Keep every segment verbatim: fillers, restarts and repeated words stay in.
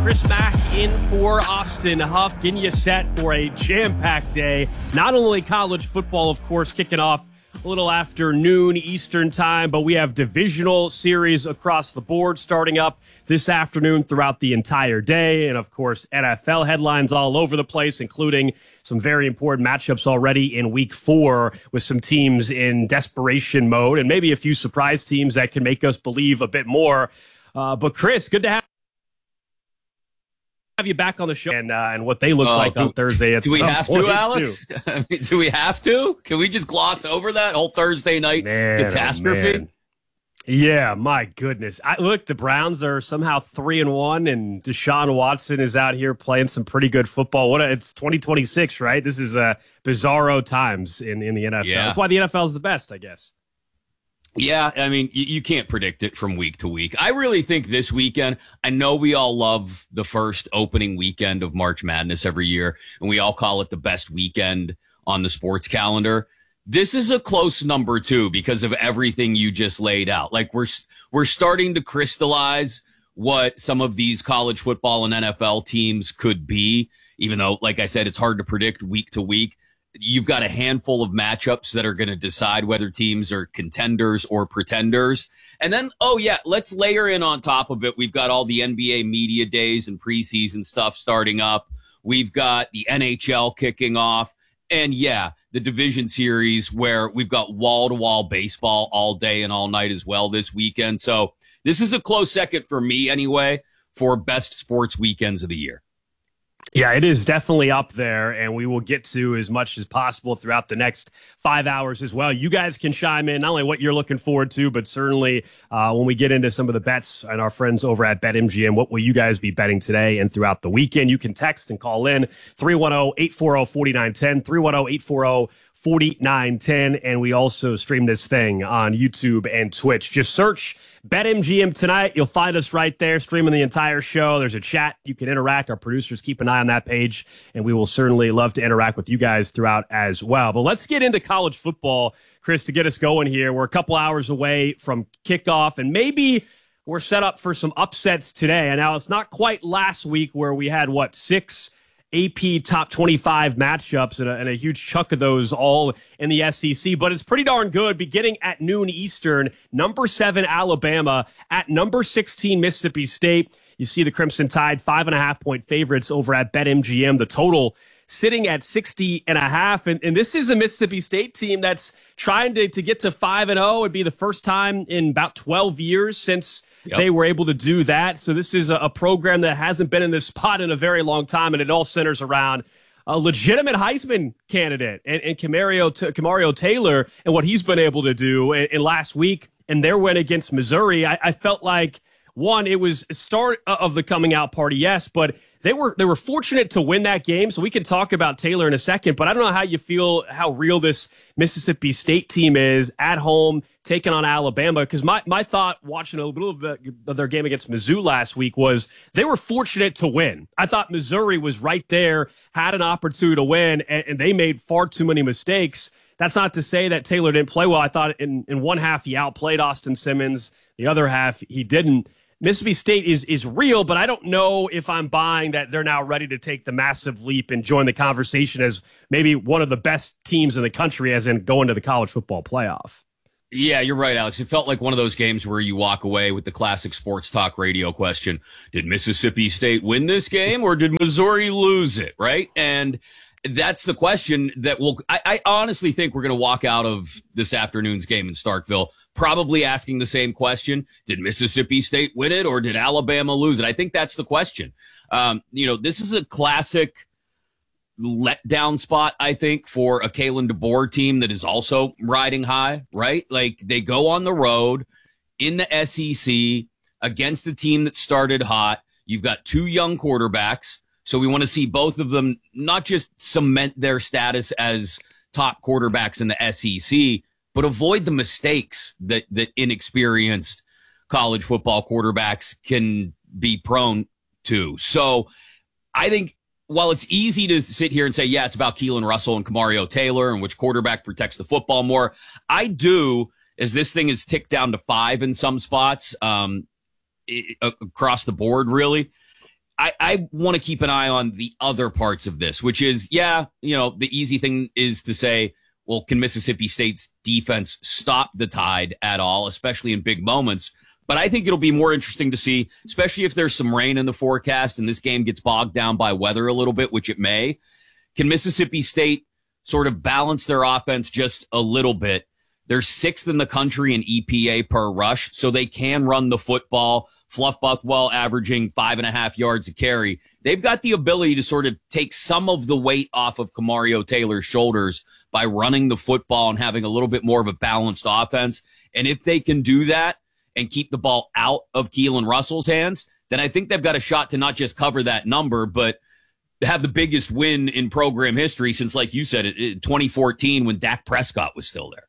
Chris Mack in for Austin Huff, getting you set for a jam-packed day. Not only college football, of course, kicking off a little after noon Eastern time, but we have divisional series across the board starting up this afternoon throughout the entire day. And, of course, N F L headlines all over the place, including some very important matchups already in week four with some teams in desperation mode and maybe a few surprise teams that can make us believe a bit more. Uh, but, Chris, good to have have you back on the show and uh, and what they look oh, like do, on Thursday. Do we have to, Alex? I mean, do we have to? Can we just gloss over that whole Thursday night man, catastrophe? Oh, man. Yeah, my goodness. I, look, the Browns are somehow three and one, and Deshaun Watson is out here playing some pretty good football. What a, it's twenty twenty-six, right? This is uh, bizarro times in, in the N F L. Yeah. That's why the N F L is the best, I guess. Yeah, I mean, you, you can't predict it from week to week. I really think this weekend, I know we all love the first opening weekend of March Madness every year, and we all call it the best weekend on the sports calendar. This is a close number two because of everything you just laid out. Like we're, we're starting to crystallize what some of these college football and N F L teams could be, even though, like I said, it's hard to predict week to week. You've got a handful of matchups that are going to decide whether teams are contenders or pretenders. And then, oh yeah, let's layer in on top of it. We've got all the N B A media days and preseason stuff starting up. We've got the N H L kicking off. And yeah, the division series where we've got wall-to-wall baseball all day and all night as well this weekend. So this is a close second for me anyway for best sports weekends of the year. Yeah, it is definitely up there, and we will get to as much as possible throughout the next five hours as well. You guys can chime in, not only what you're looking forward to, but certainly uh, when we get into some of the bets and our friends over at BetMGM, what will you guys be betting today and throughout the weekend? You can text and call in three one zero, eight four zero, four nine one zero, three one zero, eight four zero, four nine one zero, and we also stream this thing on YouTube and Twitch. Just search BetMGM tonight. You'll find us right there streaming the entire show. There's a chat. You can interact. Our producers keep an eye on that page, and we will certainly love to interact with you guys throughout as well. But let's get into college football, Chris, to get us going here. We're a couple hours away from kickoff, and maybe we're set up for some upsets today. And now it's not quite last week where we had, what, six A P top twenty-five matchups and a, and a huge chunk of those all in the S E C, but it's pretty darn good. Beginning at noon Eastern, number seven Alabama at number sixteen Mississippi State. You see the Crimson Tide five and a half point favorites over at BetMGM. The total sitting at sixty and a half. And, and this is a Mississippi State team that's trying to, to get to five and oh. It'd be the first time in about twelve years since Yep. they were able to do that. So this is a, a program that hasn't been in this spot in a very long time, and it all centers around a legitimate Heisman candidate and, and Camario, Camario Taylor and what he's been able to do. And, and last week in their win against Missouri, I, I felt like, one, it was a start of the coming out party, yes, but they were they were fortunate to win that game. So we can talk about Taylor in a second, but I don't know how you feel, how real this Mississippi State team is at home taking on Alabama, because my, my thought watching a little bit of their game against Mizzou last week was they were fortunate to win. I thought Missouri was right there, had an opportunity to win, and, and they made far too many mistakes. That's not to say that Taylor didn't play well. I thought in, in one half he outplayed Austin Simmons. The other half he didn't. Mississippi State is is real, but I don't know if I'm buying that they're now ready to take the massive leap and join the conversation as maybe one of the best teams in the country, as in going to the college football playoff. Yeah, you're right, Alex. It felt like one of those games where you walk away with the classic sports talk radio question: did Mississippi State win this game or did Missouri lose it? Right, and that's the question that will. I, I honestly think we're going to walk out of this afternoon's game in Starkville probably asking the same question: did Mississippi State win it or did Alabama lose it? I think that's the question. Um, you know, this is a classic letdown spot, I think, for a Kalen DeBoer team that is also riding high, right? Like, they go on the road in the S E C against a team that started hot. You've got two young quarterbacks, so we want to see both of them not just cement their status as top quarterbacks in the S E C, but avoid the mistakes that, that inexperienced college football quarterbacks can be prone to. So I think while it's easy to sit here and say, yeah, it's about Keelan Russell and Camario Taylor and which quarterback protects the football more, I do, as this thing is ticked down to five in some spots, um, it, across the board, really, I, I want to keep an eye on the other parts of this, which is, yeah, you know, the easy thing is to say, well, can Mississippi State's defense stop the Tide at all, especially in big moments? But I think it'll be more interesting to see, especially if there's some rain in the forecast and this game gets bogged down by weather a little bit, which it may. Can Mississippi State sort of balance their offense just a little bit? They're sixth in the country in E P A per rush, so they can run the football. Fluff Buffwell averaging five and a half yards a carry. They've got the ability to sort of take some of the weight off of Kamario Taylor's shoulders by running the football and having a little bit more of a balanced offense. And if they can do that and keep the ball out of Keelan Russell's hands, then I think they've got a shot to not just cover that number, but have the biggest win in program history since, like you said, twenty fourteen when Dak Prescott was still there.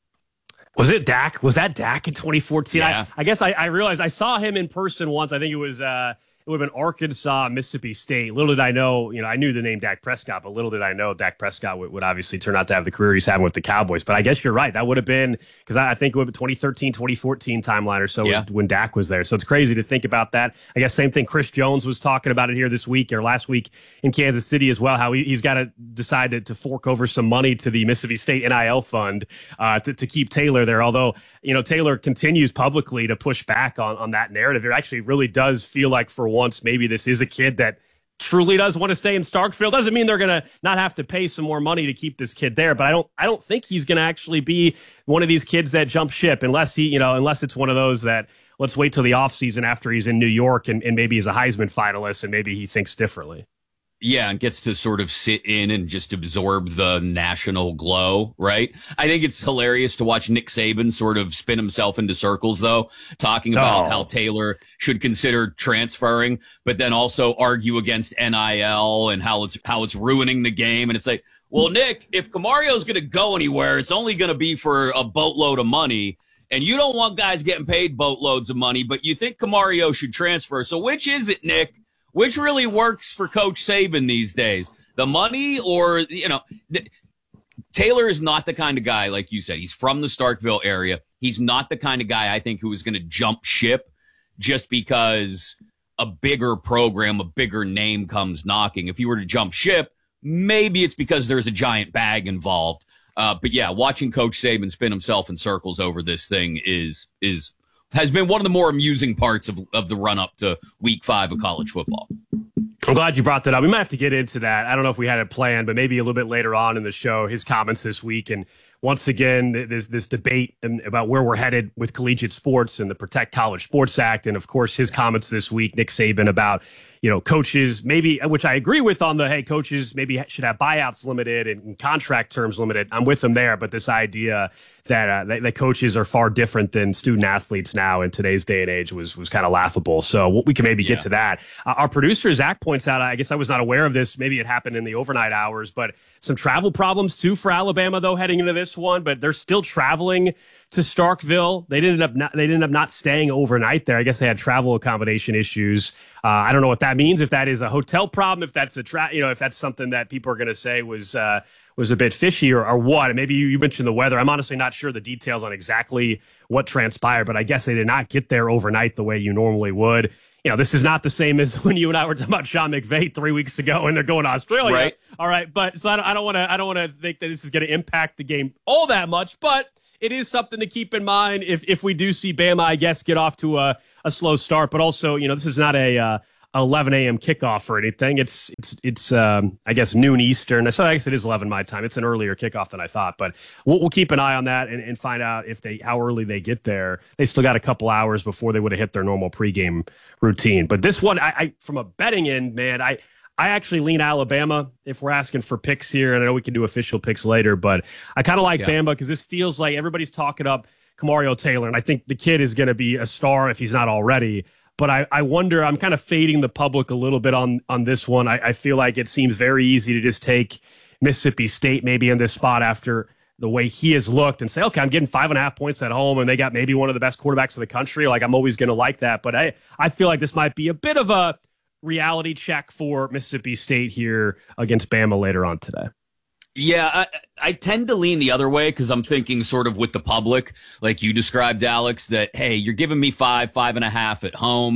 Was it Dak? Was that Dak in twenty fourteen? Yeah. I, I guess I, I realized I saw him in person once. I think it was uh, it would have been Arkansas, Mississippi State. Little did I know, you know, I knew the name Dak Prescott, but little did I know Dak Prescott would, would obviously turn out to have the career he's having with the Cowboys. But I guess you're right. That would have been, because I, I think it would have been twenty thirteen, twenty fourteen timeline or so yeah. when, when Dak was there. So it's crazy to think about that. I guess same thing. Chris Jones was talking about it here this week or last week in Kansas City as well, how he, he's got to decide to, to fork over some money to the Mississippi State N I L fund uh, to, to keep Taylor there. Although, you know, Taylor continues publicly to push back on, on that narrative. It actually really does feel like for once maybe this is a kid that truly does want to stay in Starkville. Doesn't mean they're going to not have to pay some more money to keep this kid there, but I don't I don't think he's going to actually be one of these kids that jump ship unless he, you know, unless it's one of those that let's wait till the offseason after he's in New York and, and maybe he's a Heisman finalist and maybe he thinks differently. Yeah, and gets to sort of sit in and just absorb the national glow, right? I think it's hilarious to watch Nick Saban sort of spin himself into circles, though, talking about oh. how Taylor should consider transferring, but then also argue against N I L and how it's how it's ruining the game. And it's like, well, Nick, if Camario's going to go anywhere, it's only going to be for a boatload of money. And you don't want guys getting paid boatloads of money, but you think Camario should transfer. So which is it, Nick? Which really works for Coach Saban these days? The money or, you know, th- Taylor is not the kind of guy, like you said, he's from the Starkville area. He's not the kind of guy, I think, who is going to jump ship just because a bigger program, a bigger name comes knocking. If he were to jump ship, maybe it's because there's a giant bag involved. Uh, but yeah, watching Coach Saban spin himself in circles over this thing is, is, has been one of the more amusing parts of, of the run up to week five of college football. I'm glad you brought that up. We might have to get into that. I don't know if we had it planned, but maybe a little bit later on in the show, his comments this week. And once again, there's this debate about where we're headed with collegiate sports and the Protect College Sports Act. And of course, his comments this week, Nick Saban, about, you know, coaches, maybe, which I agree with on the, hey, coaches maybe should have buyouts limited and contract terms limited. I'm with him there. But this idea that, uh, that, that coaches are far different than student athletes now in today's day and age was, was kind of laughable. So we can maybe yeah. get to that. Uh, our producer, Zach, points out, I guess I was not aware of this. Maybe it happened in the overnight hours, but some travel problems too for Alabama, though, heading into this one, but they're still traveling to Starkville. They didn't end up not, they didn't end up not staying overnight there. I guess they had travel accommodation issues. Uh, I don't know what that means. If that is a hotel problem, if that's a tra- you know, if that's something that people are going to say was uh, was a bit fishy or, or what. And maybe you, you mentioned the weather. I'm honestly not sure the details on exactly what transpired, but I guess they did not get there overnight the way you normally would. You know, this is not the same as when you and I were talking about Sean McVay three weeks ago and they're going to Australia. Right. All right. But so I don't, I don't want to, I don't want to think that this is going to impact the game all that much, but it is something to keep in mind if, if we do see Bama, I guess, get off to a, a slow start, but also, you know, this is not a, uh, eleven a.m. kickoff or anything. It's, it's, it's, um, I guess noon Eastern. So I guess it is eleven my time. It's an earlier kickoff than I thought, but we'll, we'll keep an eye on that and, and find out if they, how early they get there. They still got a couple hours before they would have hit their normal pregame routine. But this one, I, I from a betting end, man, I, I actually lean Alabama if we're asking for picks here. And I know we can do official picks later, but I kind of like yeah. Bama because this feels like everybody's talking up Kamario Taylor. And I think the kid is going to be a star if he's not already. But I, I wonder, I'm kind of fading the public a little bit on, on this one. I, I feel like it seems very easy to just take Mississippi State maybe in this spot after the way he has looked and say, okay, I'm getting five and a half points at home and they got maybe one of the best quarterbacks in the country. Like, I'm always going to like that. But I, I feel like this might be a bit of a reality check for Mississippi State here against Bama later on today. Yeah, I, I tend to lean the other way because I'm thinking sort of with the public, like you described, Alex, that, hey, you're giving me five, five and a half at home.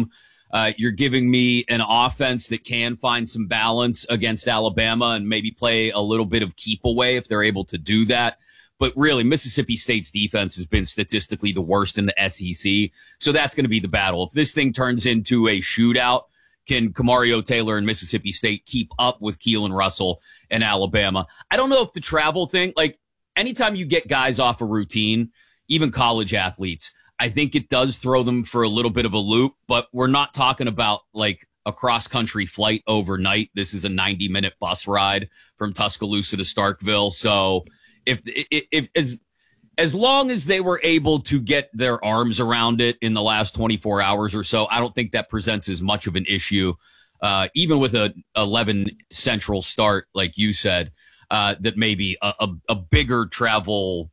Uh, you're giving me an offense that can find some balance against Alabama and maybe play a little bit of keep away if they're able to do that. But really, Mississippi State's defense has been statistically the worst in the S E C. So that's going to be the battle. If this thing turns into a shootout, can Kamario Taylor and Mississippi State keep up with Keelan Russell and Alabama? I don't know if the travel thing, like anytime you get guys off a routine, even college athletes, I think it does throw them for a little bit of a loop, but we're not talking about like a cross-country flight overnight. This is a ninety-minute bus ride from Tuscaloosa to Starkville. So if, if, if as, as long as they were able to get their arms around it in the last twenty-four hours or so, I don't think that presents as much of an issue, uh, even with a eleven Central start, like you said, uh, that maybe a, a, a bigger travel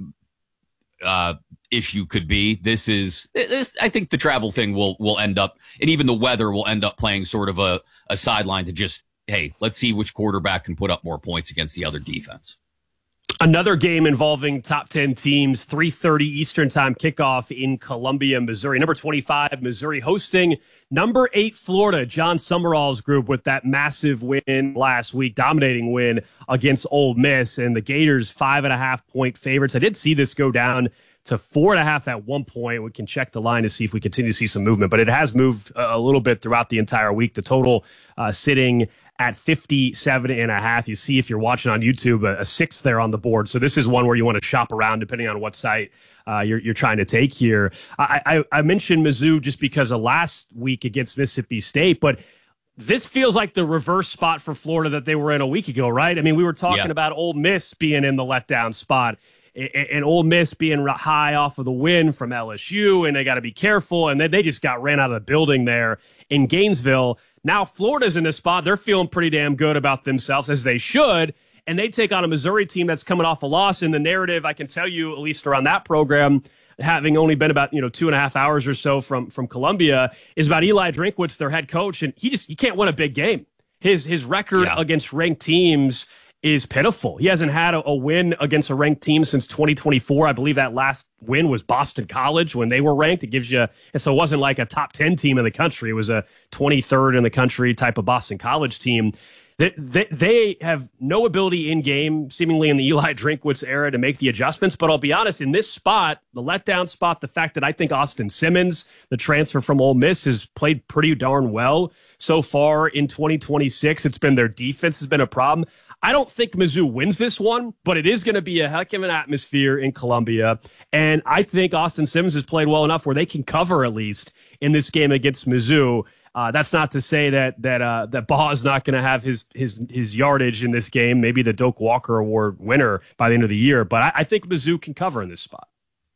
uh issue could be. This is this. I think the travel thing will will end up, and even the weather will end up playing sort of a a sideline to just, hey, let's see which quarterback can put up more points against the other defense. Another game involving top ten teams, three thirty Eastern time kickoff in Columbia, Missouri. Number twenty-five, Missouri hosting number eight, Florida. John Summerall's group with that massive win last week, dominating win against Ole Miss, and the Gators five and a half point favorites. I did see this go down to four and a half at one point. We can check the line to see if we continue to see some movement, but it has moved a little bit throughout the entire week. The total uh, sitting at fifty-seven and a half. You see, if you're watching on YouTube, a, a six there on the board. So this is one where you want to shop around depending on what site uh, you're, you're trying to take here. I, I, I mentioned Mizzou just because of last week against Mississippi State, but this feels like the reverse spot for Florida that they were in a week ago, right? I mean, we were talking yeah. about Ole Miss being in the letdown spot, and Ole Miss being high off of the win from L S U, and they got to be careful. And then they just got ran out of the building there in Gainesville. Now Florida's in this spot. They're feeling pretty damn good about themselves, as they should. And they take on a Missouri team that's coming off a loss. And the narrative, I can tell you, at least around that program, having only been about, you know, two and a half hours or so from, from Columbia, is about Eli Drinkwitz, their head coach. And he just, he can't win a big game. His, his record yeah. against ranked teams is pitiful. He hasn't had a, a win against a ranked team since twenty twenty-four. I believe that last win was Boston College when they were ranked. It gives you, and so it wasn't like a top ten team in the country. It was a twenty-third in the country type of Boston College team. They, they, they have no ability in game, seemingly in the Eli Drinkwitz era, to make the adjustments. But I'll be honest, in this spot, the letdown spot, the fact that I think Austin Simmons, the transfer from Ole Miss, has played pretty darn well so far in twenty twenty-six. It's been their defense has been a problem. I don't think Mizzou wins this one, but it is going to be a heck of an atmosphere in Columbia. And I think Austin Simmons has played well enough where they can cover at least in this game against Mizzou. Uh, that's not to say that that uh, that Baugh is not going to have his his his yardage in this game, maybe the Doak Walker Award winner by the end of the year. But I, I think Mizzou can cover in this spot.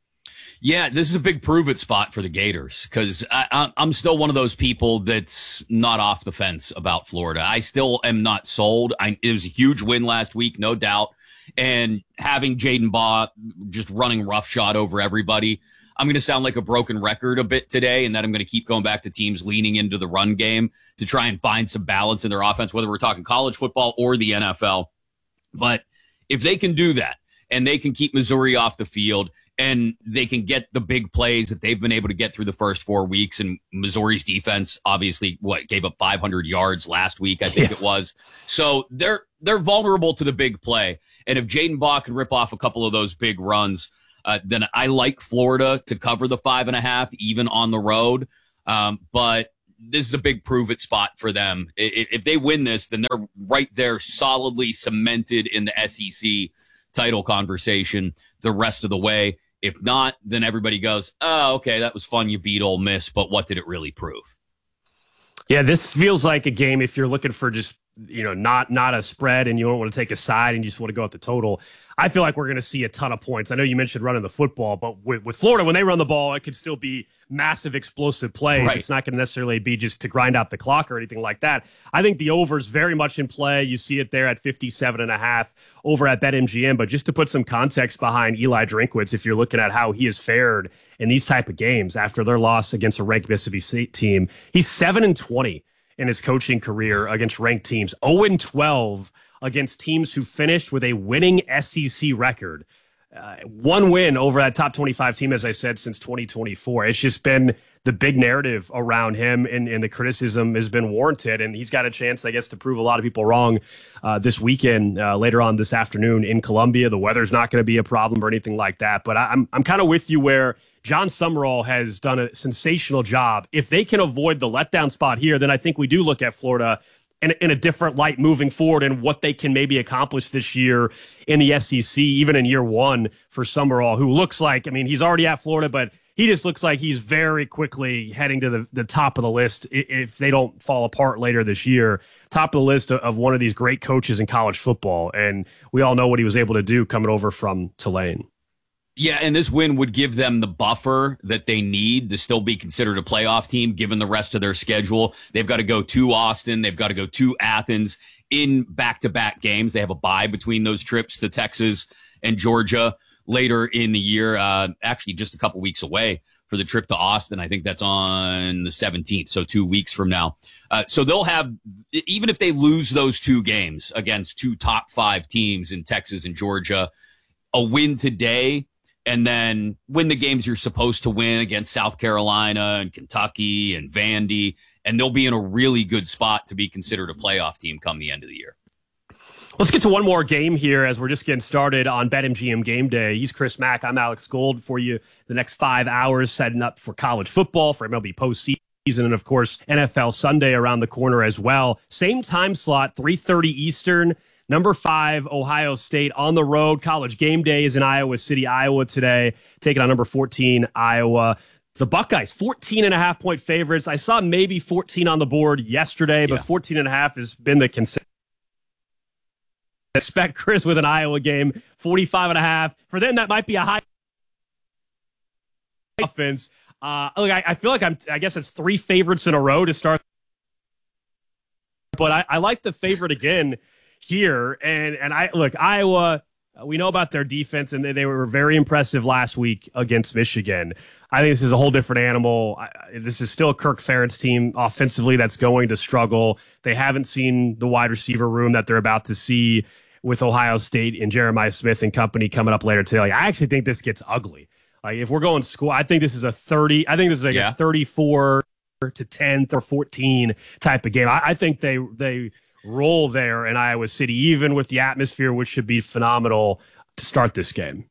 Yeah, this is a big prove-it spot for the Gators because I'm still one of those people that's not off the fence about Florida. I still am not sold. I, it was a huge win last week, no doubt. And having Jaden Baugh just running roughshod over everybody, I'm going to sound like a broken record a bit today, and that I'm going to keep going back to teams leaning into the run game to try and find some balance in their offense, whether we're talking college football or the N F L. But if they can do that and they can keep Missouri off the field, and they can get the big plays that they've been able to get through the first four weeks. And Missouri's defense, obviously, what gave up five hundred yards last week, I think yeah. it was. So they're they're vulnerable to the big play. And if Jaden Baugh can rip off a couple of those big runs, uh, then I like Florida to cover the five and a half, even on the road. Um, but this is a big prove-it spot for them. If, if they win this, then they're right there, solidly cemented in the S E C title conversation the rest of the way. If not, then everybody goes, oh, okay, that was fun. You beat Ole Miss, but what did it really prove? Yeah, this feels like a game if you're looking for just, you know, not not a spread and you don't want to take a side and you just want to go at the total. I feel like we're going to see a ton of points. I know you mentioned running the football, but with, with Florida, when they run the ball, it could still be massive explosive plays. Right. It's not going to necessarily be just to grind out the clock or anything like that. I think the over is very much in play. You see it there at fifty-seven and a half over at BetMGM. But just to put some context behind Eli Drinkwitz, if you're looking at how he has fared in these type of games after their loss against a ranked Mississippi State team, he's seven and twenty in his coaching career against ranked teams, oh and twelve against teams who finished with a winning S E C record. Uh, one win over that top twenty-five team, as I said, since twenty twenty-four. It's just been the big narrative around him, and, and the criticism has been warranted. And he's got a chance, I guess, to prove a lot of people wrong uh, this weekend, uh, later on this afternoon in Columbia. The weather's not going to be a problem or anything like that. But I, I'm I'm kind of with you where John Summerall has done a sensational job. If they can avoid the letdown spot here, then I think we do look at Florida in, in a different light moving forward and what they can maybe accomplish this year in the S E C, even in year one for Summerall, who looks like, I mean, he's already at Florida, but he just looks like he's very quickly heading to the, the top of the list if they don't fall apart later this year. Top of the list of one of these great coaches in college football. And we all know what he was able to do coming over from Tulane. Yeah, and this win would give them the buffer that they need to still be considered a playoff team, given the rest of their schedule. They've got to go to Austin. They've got to go to Athens in back-to-back games. They have a bye between those trips to Texas and Georgia later in the year, uh, actually just a couple weeks away for the trip to Austin. I think that's on the seventeenth, so two weeks from now. Uh, so they'll have, even if they lose those two games against two top five teams in Texas and Georgia, a win today, and then win the games you're supposed to win against South Carolina and Kentucky and Vandy, and they'll be in a really good spot to be considered a playoff team come the end of the year. Let's get to one more game here as we're just getting started on BetMGM Game Day. He's Chris Mack. I'm Alex Gold for you the next five hours, setting up for college football, for M L B postseason, and, of course, N F L Sunday around the corner as well. Same time slot, three thirty Eastern. Number five, Ohio State on the road. College Game Day is in Iowa City, Iowa today, taking on number fourteen, Iowa. The Buckeyes, fourteen and a half point favorites. I saw maybe fourteen on the board yesterday, but yeah. fourteen and a half has been the consensus. Expect Chris with an Iowa game, forty-five and a half. For them, that might be a high offense. Uh, look, I, I feel like I'm, I guess it's three favorites in a row to start. But I, I like the favorite again here. And, and I look, Iowa, we know about their defense, and they, they were very impressive last week against Michigan. I think this is a whole different animal. I, this is still a Kirk Ferentz team offensively that's going to struggle. They haven't seen the wide receiver room that they're about to see with Ohio State and Jeremiah Smith and company coming up later today. Like, I actually think this gets ugly. Like, if we're going school, I think this is a thirty. I think this is like yeah. a thirty-four to ten or fourteen type of game. I, I think they they roll there in Iowa City, even with the atmosphere, which should be phenomenal to start this game.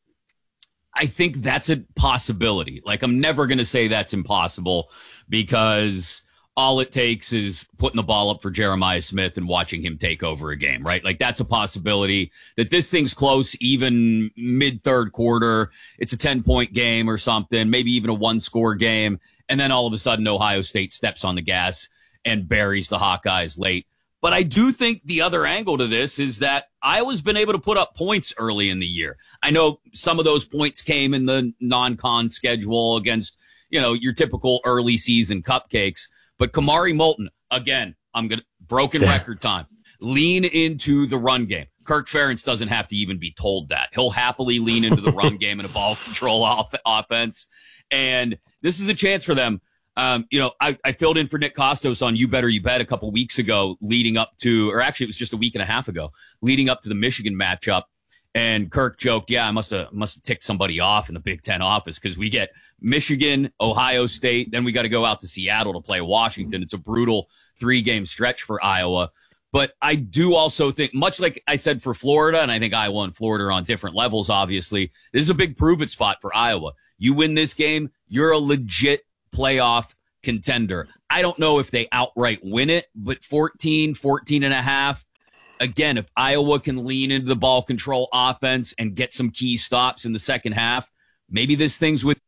I think that's a possibility. Like, I'm never going to say that's impossible, because all it takes is putting the ball up for Jeremiah Smith and watching him take over a game, right? Like, that's a possibility that this thing's close, even mid third quarter. It's a ten point game or something, maybe even a one score game. And then all of a sudden, Ohio State steps on the gas and buries the Hawkeyes late. But I do think the other angle to this is that Iowa's been able to put up points early in the year. I know some of those points came in the non-con schedule against, you know, your typical early season cupcakes. But Kamari Moulton, again, I'm going to broken record time, lean into the run game. Kirk Ferentz doesn't have to even be told that. He'll happily lean into the run game and a ball control off- offense. And this is a chance for them. Um, you know, I, I filled in for Nick Costos on You Better You Bet a couple weeks ago, leading up to, or actually it was just a week and a half ago, leading up to the Michigan matchup. And Kirk joked, yeah, I must have must have ticked somebody off in the Big Ten office, because we get Michigan, Ohio State, then we got to go out to Seattle to play Washington. It's a brutal three-game stretch for Iowa. But I do also think, much like I said for Florida, and I think Iowa and Florida are on different levels, obviously, this is a big prove-it spot for Iowa. You win this game, you're a legit playoff contender. I don't know if they outright win it, but fourteen, fourteen and a half. Again, if Iowa can lean into the ball control offense and get some key stops in the second half, maybe this thing's with